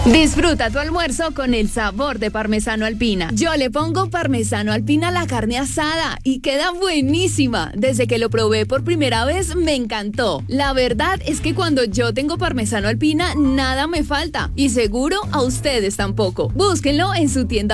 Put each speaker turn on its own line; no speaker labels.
Disfruta tu almuerzo con el sabor de Parmesano Alpina. Yo le pongo Parmesano Alpina a la carne asada y queda buenísima. Desde que lo probé por primera vez me encantó. La verdad es que cuando yo tengo Parmesano Alpina nada me falta y seguro a ustedes tampoco. Búsquenlo en su tienda